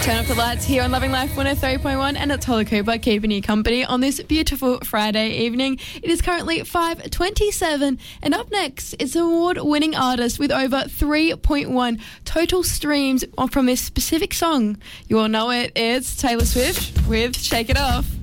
Turn up the lights here on Loving Life 103.1, and it's Holly Cooper keeping you company on this beautiful Friday evening. It is currently 5:27, and up next is an award-winning artist with over 3.1 total streams from this specific song. You all know it. It's Taylor Swift with Shake It Off.